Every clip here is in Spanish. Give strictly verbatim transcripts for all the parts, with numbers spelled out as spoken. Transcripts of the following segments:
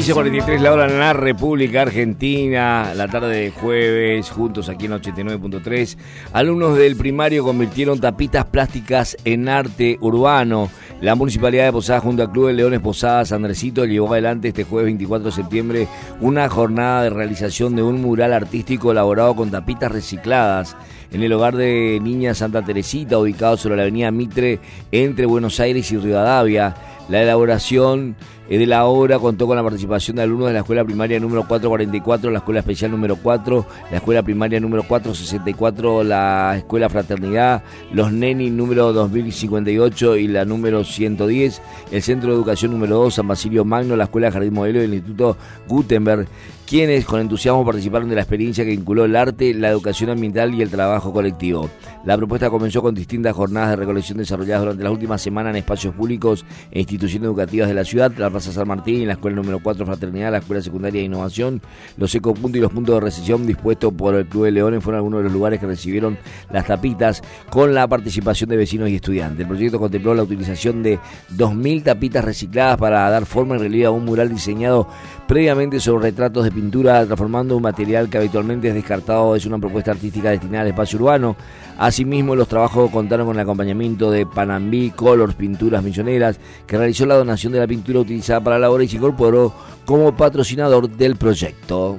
quince cuarenta y tres la hora en la República Argentina, la tarde de jueves, juntos aquí en ochenta y nueve punto tres. Alumnos del primario convirtieron tapitas plásticas en arte urbano. La Municipalidad de Posadas junto al Club de Leones Posadas Andresito llevó adelante este jueves veinticuatro de septiembre una jornada de realización de un mural artístico elaborado con tapitas recicladas en el hogar de Niña Santa Teresita, ubicado sobre la avenida Mitre entre Buenos Aires y Rivadavia. La elaboración de la obra contó con la participación de alumnos de la escuela primaria número cuatrocientos cuarenta y cuatro, la escuela especial número cuatro, la escuela primaria número cuatrocientos sesenta y cuatro, la escuela Fraternidad, los Neni número dos mil cincuenta y ocho y la número ciento diez, el centro de educación número dos, San Basilio Magno, la escuela Jardín Modelo y el Instituto Gutenberg, quienes con entusiasmo participaron de la experiencia que vinculó el arte, la educación ambiental y el trabajo colectivo. La propuesta comenzó con distintas jornadas de recolección desarrolladas durante las últimas semanas en espacios públicos e instituciones educativas de la ciudad, la Plaza San Martín, la escuela número cuatro Fraternidad, la escuela secundaria de Innovación, los ecopuntos y los puntos de recepción dispuestos por el Club de Leones fueron algunos de los lugares que recibieron las tapitas con la participación de vecinos y estudiantes. El proyecto contempló la utilización de dos mil tapitas recicladas para dar forma y relieve a un mural diseñado previamente sobre retratos de pintura, transformando un material que habitualmente es descartado. Es una propuesta artística destinada al espacio urbano. Asimismo, los trabajos contaron con el acompañamiento de Panambí Colors Pinturas Misioneras, que realizó la donación de la pintura utilizada para la obra y se incorporó como patrocinador del proyecto.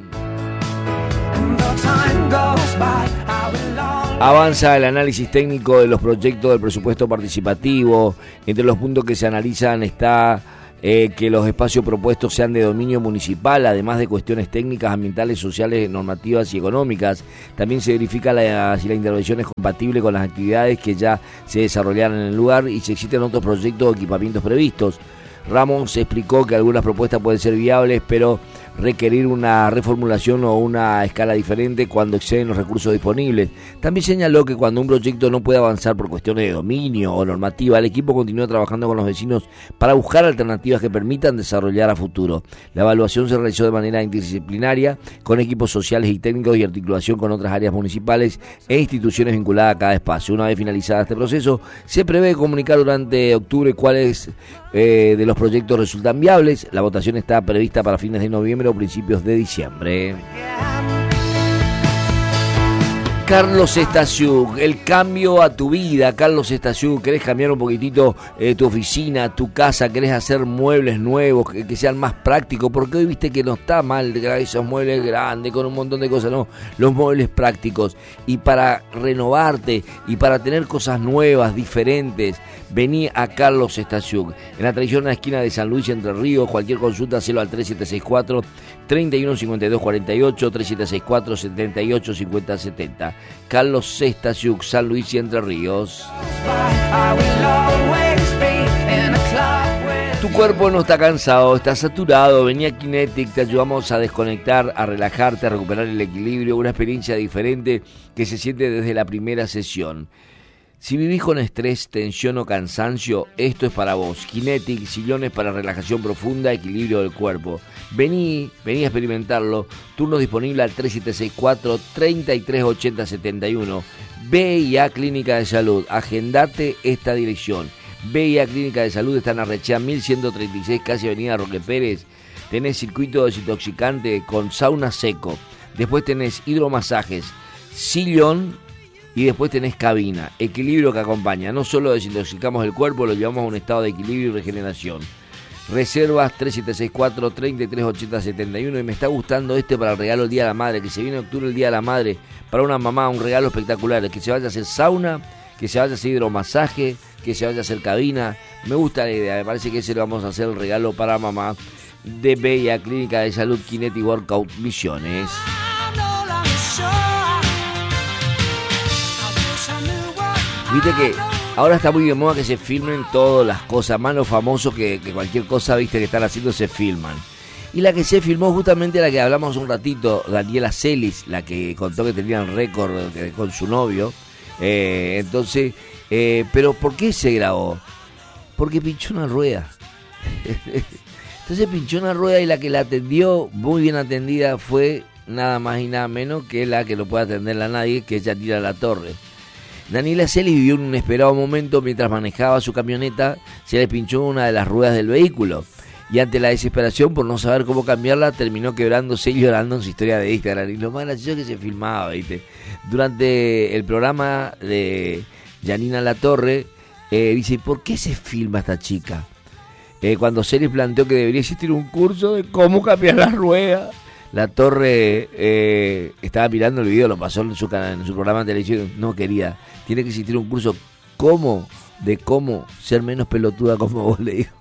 Avanza el análisis técnico de los proyectos del presupuesto participativo. Entre los puntos que se analizan está Eh, que los espacios propuestos sean de dominio municipal, además de cuestiones técnicas, ambientales, sociales, normativas y económicas. También se verifica la, si la intervención es compatible con las actividades que ya se desarrollaron en el lugar y si existen otros proyectos o equipamientos previstos. Ramos explicó que algunas propuestas pueden ser viables, pero requerir una reformulación o una escala diferente cuando exceden los recursos disponibles. También señaló que cuando un proyecto no puede avanzar por cuestiones de dominio o normativa, el equipo continúa trabajando con los vecinos para buscar alternativas que permitan desarrollar a futuro. La evaluación se realizó de manera interdisciplinaria, con equipos sociales y técnicos y articulación con otras áreas municipales e instituciones vinculadas a cada espacio. Una vez finalizado este proceso, se prevé comunicar durante octubre cuáles eh, de los proyectos resultan viables. La votación está prevista para fines de noviembre o principios de diciembre. Carlos Stasiuk, el cambio a tu vida. Carlos Stasiuk, ¿querés cambiar un poquitito eh, tu oficina, tu casa? ¿Querés hacer muebles nuevos que, que sean más prácticos? Porque hoy viste que no está mal esos muebles grandes con un montón de cosas, no, los muebles prácticos. Y para renovarte y para tener cosas nuevas, diferentes, vení a Carlos Stasiuk. En la tradición en la esquina de San Luis, Entre Ríos. Cualquier consulta, hacelo al tres siete seis cuatro, tres uno cinco dos cuatro ocho, tres siete seis cuatro, siete ocho cinco cero siete cero. Carlos Stasiuk, San Luis y Entre Ríos. Tu cuerpo no está cansado, está saturado. Vení a Kinetic, te ayudamos a desconectar, a relajarte, a recuperar el equilibrio. Una experiencia diferente que se siente desde la primera sesión. Si vivís con estrés, tensión o cansancio, esto es para vos. Kinetic, sillones para relajación profunda, equilibrio del cuerpo. Vení, vení a experimentarlo. Turno disponible al tres siete seis cuatro, tres tres ocho cero siete uno. B I A Clínica de Salud. Agendate esta dirección. B I A Clínica de Salud está en Arrechea mil ciento treinta y seis, casi avenida Roque Pérez. Tenés circuito desintoxicante con sauna seco. Después tenés hidromasajes, sillón. Y después tenés cabina, equilibrio que acompaña. No solo desintoxicamos el cuerpo, lo llevamos a un estado de equilibrio y regeneración. Reservas tres siete seis cuatro, tres tres ocho cero siete uno. Y me está gustando este para el regalo del Día de la Madre, que se viene en octubre el Día de la Madre. Para una mamá, un regalo espectacular. Que se vaya a hacer sauna, que se vaya a hacer hidromasaje, que se vaya a hacer cabina. Me gusta la idea, me parece que ese le vamos a hacer el regalo para mamá de B I A Clínica de Salud Kinetic Workout Misiones. Viste que ahora está muy de moda que se filmen todas las cosas, más los famosos que, que cualquier cosa, viste, que están haciendo se filman. Y la que se filmó justamente la que hablamos un ratito, Daniela Celis, la que contó que tenía el récord con su novio. Eh, entonces, eh, pero ¿por qué se grabó? Porque pinchó una rueda. Entonces pinchó una rueda y la que la atendió, muy bien atendida, fue nada más y nada menos que la que no puede atenderla a nadie, que es Yanira Latorre. Daniela Celis vivió en un inesperado momento mientras manejaba su camioneta, se le pinchó una de las ruedas del vehículo y ante la desesperación por no saber cómo cambiarla, terminó quebrándose y llorando en su historia de Instagram. Y lo más gracioso que se filmaba, ¿viste? Durante el programa de Janina Latorre, eh, dice, ¿por qué se filma esta chica? Eh, cuando Ceres planteó que debería existir un curso de cómo cambiar la rueda, Latorre eh, estaba mirando el video, lo pasó en su, canal, en su programa de televisión. No, querida, tiene que existir un curso cómo, de cómo ser menos pelotuda como vos, le dijo.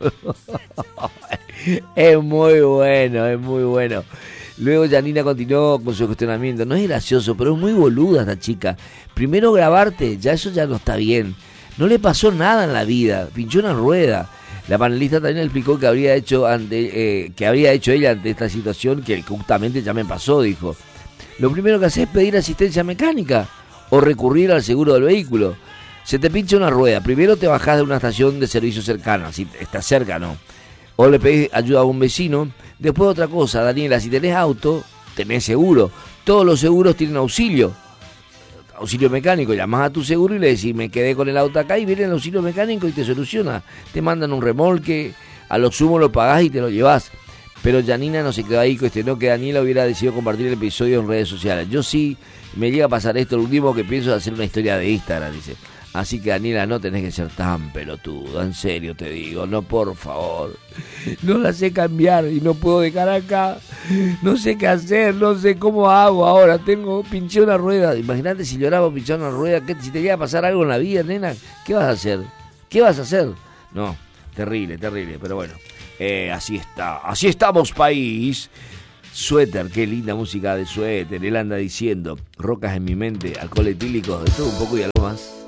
Es muy bueno, es muy bueno. Luego Janina continuó con su cuestionamiento. No es gracioso, pero es muy boluda esta chica. Primero grabarte, ya eso ya no está bien. No le pasó nada en la vida, pinchó una rueda. La panelista también explicó que habría hecho ante, eh, que habría hecho ella ante esta situación, que justamente ya me pasó, dijo. Lo primero que haces es pedir asistencia mecánica o recurrir al seguro del vehículo. Se te pincha una rueda, primero te bajás de una estación de servicio cercana, si estás cerca, ¿no? O le pedís ayuda a un vecino. Después otra cosa, Daniela, si tenés auto, tenés seguro. Todos los seguros tienen auxilio. Auxilio mecánico, llamás a tu seguro y le decís, me quedé con el auto acá, y viene el auxilio mecánico y te soluciona. Te mandan un remolque, a lo sumo lo pagás y te lo llevás. Pero Janina no se quedó ahí, cuestionó que Daniela hubiera decidido compartir el episodio en redes sociales. Yo sí, me llega a pasar esto, lo último que pienso es hacer una historia de Instagram, dice. Así que Daniela, no tenés que ser tan pelotuda, en serio te digo, no, por favor. No la sé cambiar y no puedo dejar acá. No sé qué hacer, no sé cómo hago ahora. Tengo, pinché una rueda. Imagínate si lloraba o pinchaba una rueda. ¿Qué, si te llega a pasar algo en la vida, nena, ¿qué vas a hacer? ¿Qué vas a hacer? No, terrible, terrible, pero bueno. Eh, así está, así estamos, país. Suéter, qué linda música de Suéter. Él anda diciendo, rocas en mi mente, alcohol etílico, de todo un poco y algo más.